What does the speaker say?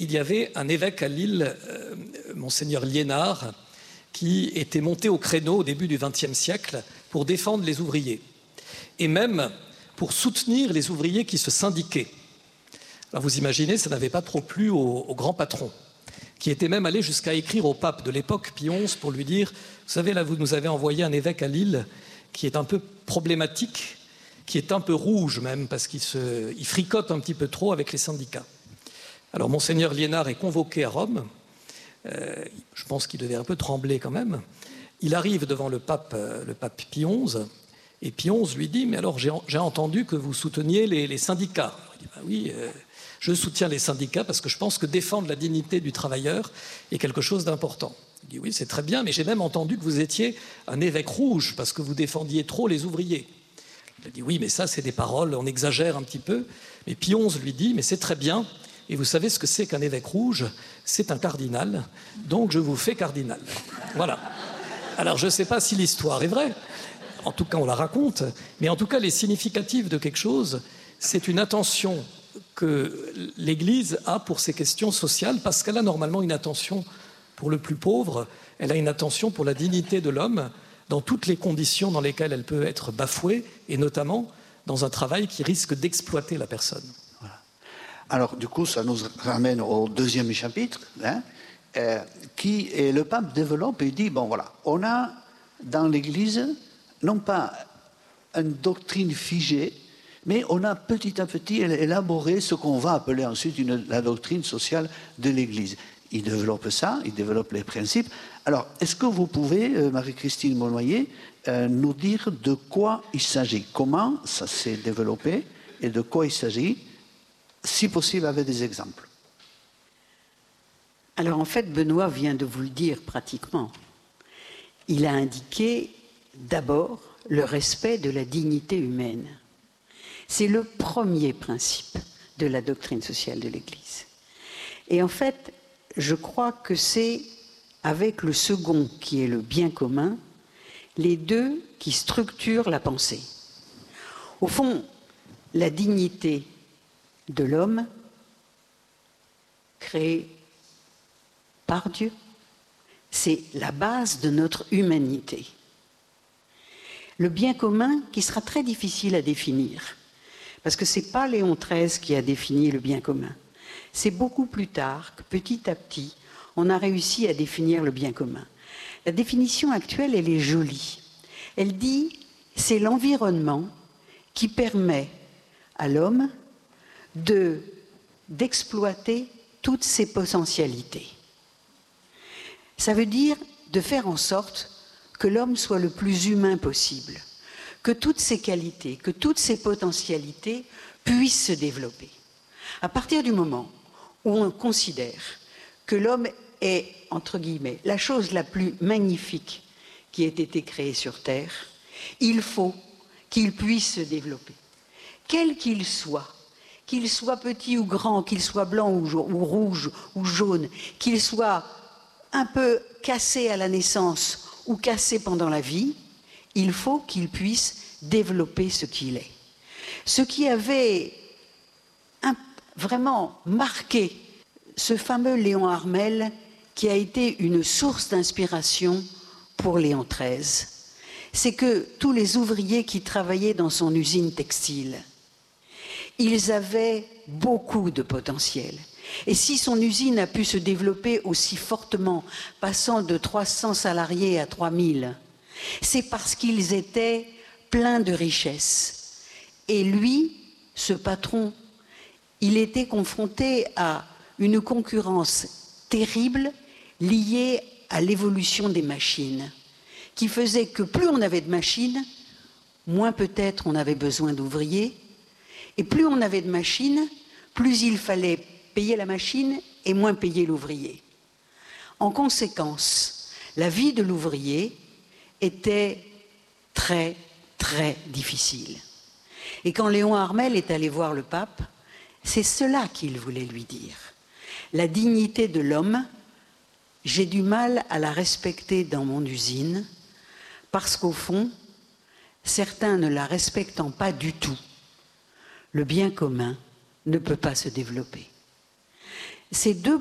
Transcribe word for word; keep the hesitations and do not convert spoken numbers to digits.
il y avait un évêque à Lille, euh, Monseigneur Liénard, qui était monté au créneau au début du vingtième siècle pour défendre les ouvriers et même pour soutenir les ouvriers qui se syndiquaient. Alors vous imaginez, ça n'avait pas trop plu au, au grand patron, qui était même allé jusqu'à écrire au pape de l'époque, Pie onze, pour lui dire « Vous savez, là, vous nous avez envoyé un évêque à Lille qui est un peu problématique, qui est un peu rouge même, parce qu'il se, il fricote un petit peu trop avec les syndicats. » Alors Monseigneur Liénard est convoqué à Rome. Euh, je pense qu'il devait un peu trembler quand même. Il arrive devant le pape, euh, le pape Pie onze, et Pie onze lui dit « Mais alors, j'ai, j'ai entendu que vous souteniez les, les syndicats. » Il dit bah « Oui, euh, je soutiens les syndicats parce que je pense que défendre la dignité du travailleur est quelque chose d'important. » Il dit « Oui, c'est très bien, mais j'ai même entendu que vous étiez un évêque rouge parce que vous défendiez trop les ouvriers. » Il a dit « Oui, mais ça, c'est des paroles, on exagère un petit peu. » Mais Pie onze lui dit « Mais c'est très bien. Et vous savez ce que c'est qu'un évêque rouge? C'est un cardinal, donc je vous fais cardinal. » Voilà. Alors, je ne sais pas si l'histoire est vraie. En tout cas, on la raconte. Mais en tout cas, les significatifs de quelque chose, c'est une attention que l'Église a pour ces questions sociales, parce qu'elle a normalement une attention pour le plus pauvre, elle a une attention pour la dignité de l'homme dans toutes les conditions dans lesquelles elle peut être bafouée, et notamment dans un travail qui risque d'exploiter la personne. Voilà. Alors, du coup, ça nous ramène au deuxième chapitre, hein, euh, qui et le pape développe et dit, bon voilà, on a dans l'Église non pas une doctrine figée, mais on a petit à petit élaboré ce qu'on va appeler ensuite une, la doctrine sociale de l'Église. Il développe ça, il développe les principes. Alors, est-ce que vous pouvez, euh, Marie-Christine Monnoyer, euh, nous dire de quoi il s'agit? Comment ça s'est développé et de quoi il s'agit, si possible avec des exemples? Alors en fait, Benoît vient de vous le dire pratiquement. Il a indiqué d'abord le respect de la dignité humaine. C'est le premier principe de la doctrine sociale de l'Église. Et en fait, je crois que c'est avec le second, qui est le bien commun, les deux qui structurent la pensée. Au fond, la dignité de l'homme, créée par Dieu, c'est la base de notre humanité. Le bien commun qui sera très difficile à définir, parce que ce n'est pas Léon treize qui a défini le bien commun. C'est beaucoup plus tard que petit à petit, on a réussi à définir le bien commun. La définition actuelle, elle est jolie. Elle dit, c'est l'environnement qui permet à l'homme de, d'exploiter toutes ses potentialités. Ça veut dire de faire en sorte que l'homme soit le plus humain possible, que toutes ses qualités, que toutes ses potentialités puissent se développer. À partir du moment où on considère que l'homme est, entre guillemets, la chose la plus magnifique qui ait été créée sur Terre, il faut qu'il puisse se développer. Quel qu'il soit, qu'il soit petit ou grand, qu'il soit blanc ou, ou rouge ou jaune, qu'il soit un peu cassé à la naissance ou cassé pendant la vie, il faut qu'il puisse développer ce qu'il est. Ce qui avait un, vraiment marqué ce fameux Léon Harmel, qui a été une source d'inspiration pour Léon treize, c'est que tous les ouvriers qui travaillaient dans son usine textile, ils avaient beaucoup de potentiel. Et si son usine a pu se développer aussi fortement, passant de trois cents salariés à trois mille, c'est parce qu'ils étaient pleins de richesses. Et lui, ce patron, il était confronté à une concurrence terrible liée à l'évolution des machines, qui faisait que plus on avait de machines, moins peut-être on avait besoin d'ouvriers, et plus on avait de machines, plus il fallait payer la machine et moins payer l'ouvrier. En conséquence, la vie de l'ouvrier était très, très difficile. Et quand Léon Harmel est allé voir le pape, c'est cela qu'il voulait lui dire. La dignité de l'homme, j'ai du mal à la respecter dans mon usine, parce qu'au fond, certains ne la respectant pas du tout, le bien commun ne peut pas se développer. Ces deux